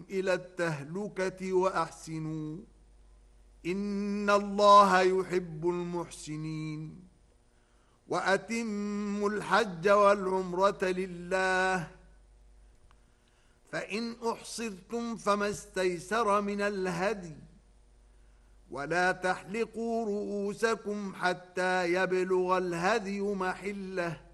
إلى التهلكة وأحسنوا إن الله يحب المحسنين وأتموا الحج والعمرة لله فإن أحصرتم فما استيسر من الهدي ولا تحلقوا رؤوسكم حتى يبلغ الهدي محله